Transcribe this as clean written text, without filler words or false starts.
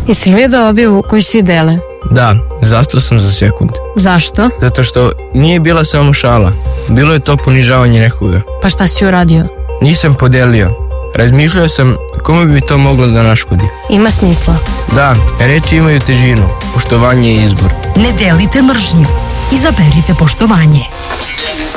Jesi li vidio objavu koju svi dele? Da, zastao sam za sekund. Zašto? Zato što nije bila samo šala. Bilo je to ponižavanje nekoga. Pa šta si uradio? Nisam podelio. Razmišljao sam kome bi to moglo da naškodi. Ima smisla. Da, reči imaju težinu. Poštovanje je izbor. Ne delite mržnju. Izaberite poštovanje.